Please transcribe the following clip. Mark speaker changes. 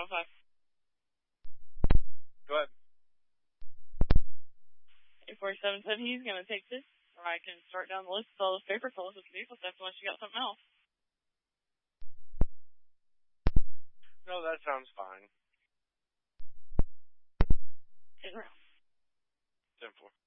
Speaker 1: 905.
Speaker 2: Go ahead.
Speaker 1: 8477, he's going to take this. Or I can start down the list with all those paper calls with vehicles unless you got something else.
Speaker 2: No, that sounds fine.
Speaker 1: 10 rounds.
Speaker 2: 10-4.